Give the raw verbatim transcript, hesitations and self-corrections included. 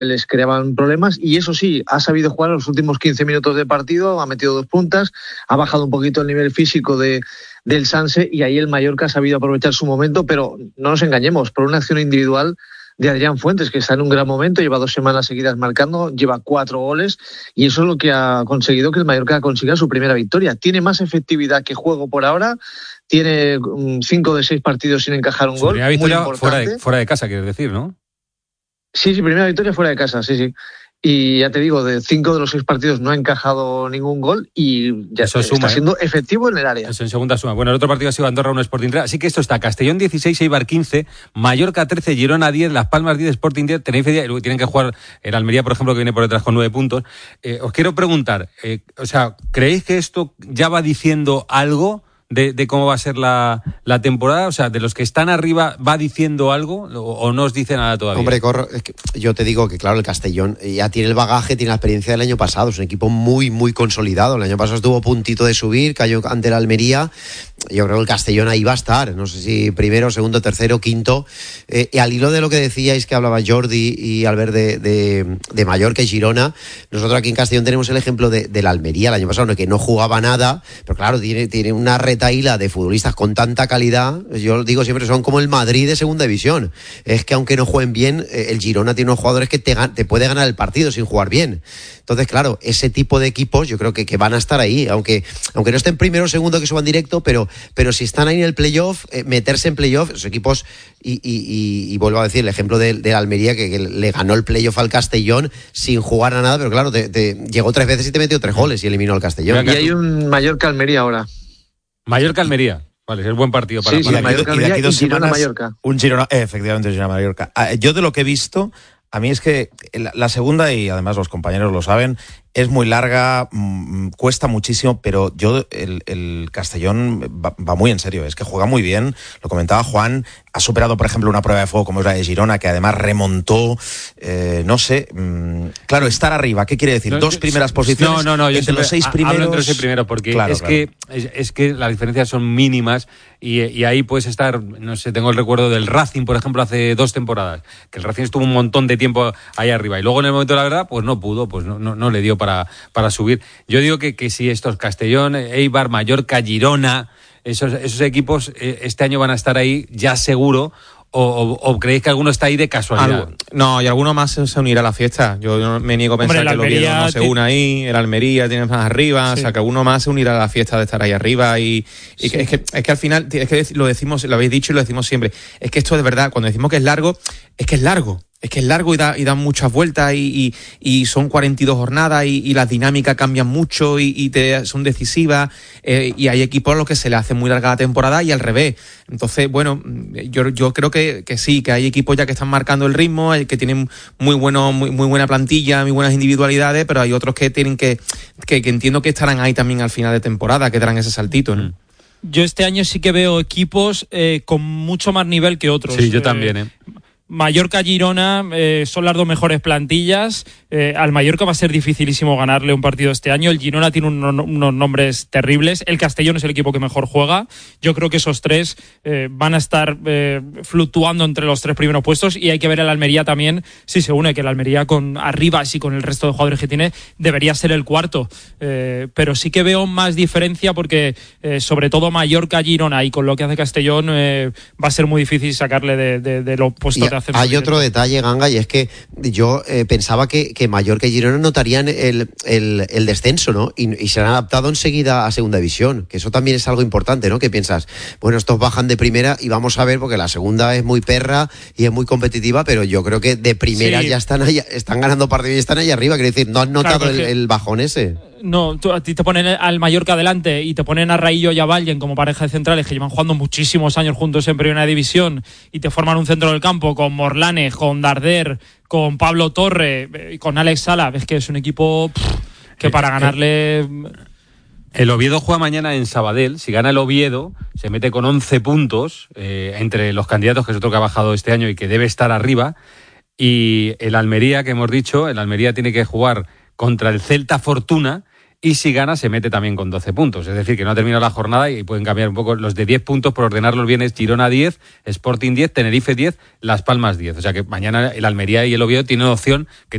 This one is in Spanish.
les creaban problemas, y eso sí, ha sabido jugar los últimos quince minutos de partido, ha metido dos puntas, ha bajado un poquito el nivel físico de, del Sanse, y ahí el Mallorca ha sabido aprovechar su momento, pero no nos engañemos, por una acción individual de Adrián Fuentes, que está en un gran momento, lleva dos semanas seguidas marcando, lleva cuatro goles, y eso es lo que ha conseguido que el Mallorca consiga su primera victoria. Tiene más efectividad que juego por ahora, tiene um, cinco de seis partidos sin encajar un su gol. Primera victoria fuera de, fuera de casa, quieres decir, ¿no? Sí, sí, primera victoria fuera de casa, sí, sí. Y ya te digo, de cinco de los seis partidos no ha encajado ningún gol y ya eso está suma, siendo ¿eh? efectivo en el área. Eso en segunda suma. Bueno, el otro partido ha sido Andorra uno Sporting tres. Así que esto está: Castellón dieciséis, Eibar quince, Mallorca trece, Girona diez, Las Palmas diez, Sporting diez, Tenerife diez. Tienen que jugar el Almería, por ejemplo, que viene por detrás con nueve puntos. Eh, os quiero preguntar, eh, o sea, ¿creéis que esto ya va diciendo algo de, de cómo va a ser la, la temporada? O sea, de los que están arriba, ¿va diciendo algo o, o no os dice nada todavía? Hombre, Corro, es que yo te digo que claro, el Castellón ya tiene el bagaje, tiene la experiencia del año pasado, es un equipo muy, muy consolidado. El año pasado estuvo a puntito de subir, cayó ante el Almería. Yo creo que el Castellón ahí va a estar, no sé si primero, segundo, tercero, quinto. Eh, y al hilo de lo que decíais, que hablaba Jordi y Albert de, de, de Mallorca y Girona, nosotros aquí en Castellón tenemos el ejemplo de, de la Almería el año pasado, que no jugaba nada, pero claro, tiene, tiene una retaíla de futbolistas con tanta calidad. Yo digo siempre, son como el Madrid de segunda división. Es que aunque no jueguen bien, el Girona tiene unos jugadores que te, te puede ganar el partido sin jugar bien. Entonces, claro, ese tipo de equipos yo creo que, que van a estar ahí, aunque, aunque no estén primero o segundo que suban directo, pero, pero si están ahí en el playoff, eh, meterse en playoff, esos equipos, y, y, y, y vuelvo a decir el ejemplo de, de Almería, que, que le ganó el playoff al Castellón sin jugar a nada, pero claro, te, te, llegó tres veces y te metió tres goles y eliminó al Castellón. Y hay un Mallorca-Almería ahora. Mallorca-Almería. Vale, es el buen partido para sí, sí, para Mallorca, y de aquí dos Girona, semanas, Mallorca. Un Girona, eh, efectivamente, Girona Mallorca. Ah, yo de lo que he visto, a mí es que la, la segunda, y además los compañeros lo saben, es muy larga, mmm, cuesta muchísimo, pero yo, el, el Castellón va, va muy en serio, es que juega muy bien, lo comentaba Juan, ha superado, por ejemplo, una prueba de fuego como es la de Girona, que además remontó, eh, no sé, mmm, claro, estar arriba, ¿qué quiere decir? No, Dos yo, primeras posiciones, no, no, no, yo entre los seis primeros. Hablo entre los seis primeros, porque claro, es, claro. Que, es, es que las diferencias son mínimas y, y ahí puedes estar, no sé, tengo el recuerdo del Racing, por ejemplo, hace dos temporadas, que el Racing estuvo un montón de tiempo ahí arriba y luego en el momento de la verdad, pues no pudo, pues no, no, no le dio para, para subir. Yo digo que, que si estos Castellón, Eibar, Mallorca, Girona, esos, esos equipos eh, este año van a estar ahí ya seguro. O, o, ¿O creéis que alguno está ahí de casualidad? Algo, no, y alguno más se unirá a la fiesta. Yo no me niego a pensar Hombre, que el Oviedo no se te... une ahí, el Almería tiene más arriba, sí. O sea, que alguno más se unirá a la fiesta de estar ahí arriba. Y, y sí. es, que, es que al final, es que lo decimos, lo habéis dicho y lo decimos siempre, es que esto de verdad, cuando decimos que es largo, es que es largo. Es que es largo y da, y da muchas vueltas y, y, y son cuarenta y dos jornadas y, y las dinámicas cambian mucho y, y te, son decisivas eh, y hay equipos a los que se les hace muy larga la temporada y al revés. Entonces, bueno, yo, yo creo que, que sí, que hay equipos ya que están marcando el ritmo, que tienen muy, bueno, muy, muy buena plantilla, muy buenas individualidades, pero hay otros que tienen que, que, que entiendo que estarán ahí también al final de temporada, que darán ese saltito, ¿no? Yo este año sí que veo equipos eh, con mucho más nivel que otros. Sí, yo también, ¿eh? Mallorca-Girona eh, son las dos mejores plantillas. Eh, al Mallorca va a ser dificilísimo ganarle un partido este año. El Girona tiene unos, unos nombres terribles. El Castellón es el equipo que mejor juega. Yo creo que esos tres eh, van a estar eh, fluctuando entre los tres primeros puestos y hay que ver al Almería también si se une, que el Almería con Arribas y con el resto de jugadores que tiene debería ser el cuarto. Eh, pero sí que veo más diferencia porque eh, sobre todo Mallorca-Girona y con lo que hace Castellón eh, va a ser muy difícil sacarle de, de, de los puestos de Hay directo. Otro detalle, Ganga, y es que yo eh, pensaba que, que Mallorca y Girona notarían el, el, el descenso, ¿no? Y, y se han adaptado enseguida a segunda división, que eso también es algo importante, ¿no? Que piensas, bueno, estos bajan de primera y vamos a ver, porque la segunda es muy perra y es muy competitiva, pero yo creo que de primera sí. ya están ahí, están ganando partidos y están ahí arriba, quiero decir, ¿no han notado claro, el, que... el bajón ese? No, tú, a ti te ponen al Mallorca adelante y te ponen a Raillo y a Vallen como pareja de centrales que llevan jugando muchísimos años juntos en primera división y te forman un centro del campo con Morlane, con Darder, con Pablo Torre, con Alex Sala. Es que es un equipo pff, que para ganarle... El Oviedo juega mañana en Sabadell. Si gana el Oviedo, se mete con once puntos eh, entre los candidatos, que es otro que ha bajado este año y que debe estar arriba. Y el Almería, que hemos dicho, el Almería tiene que jugar contra el Celta Fortuna y si gana se mete también con doce puntos. Es decir, que no ha terminado la jornada y pueden cambiar un poco los de diez puntos por ordenarlos bien. Es Girona diez, Sporting diez, Tenerife diez, Las Palmas diez. O sea que mañana el Almería y el Oviedo tienen opción que